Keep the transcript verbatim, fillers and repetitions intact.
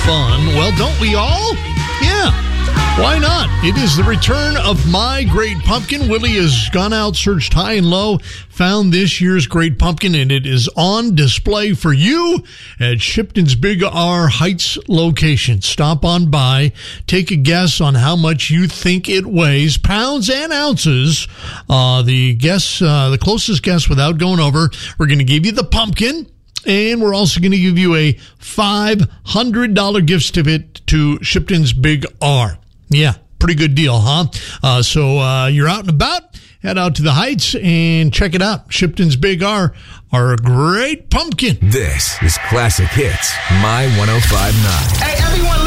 fun. Well, don't we all? Yeah. Why not? It is the return of My Great Pumpkin. Willie has gone out, searched high and low, found this year's Great Pumpkin, and it is on display for you at Shipton's Big R Heights location. Stop on by, take a guess on how much you think it weighs, pounds and ounces. Uh, the guess, uh, the closest guess without going over, we're going to give you the pumpkin. And we're also going to give you a five hundred dollars gift certificate to Shipton's Big R. Yeah, pretty good deal, huh? Uh, so uh, you're out and about, head out to the Heights and check it out. Shipton's Big R, our great pumpkin. This is Classic Hits, My one oh five point nine. Hey, everyone.